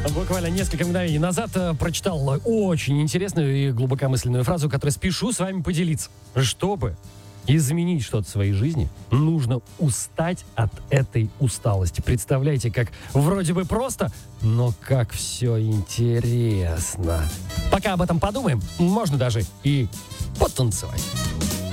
Буквально несколько мгновений назад прочитал очень интересную и глубокомысленную фразу, которой спешу с вами поделиться. Чтобы изменить что-то в своей жизни, нужно устать от этой усталости. Представляете, как вроде бы просто, но как все интересно. Пока об этом подумаем, можно даже и потанцевать.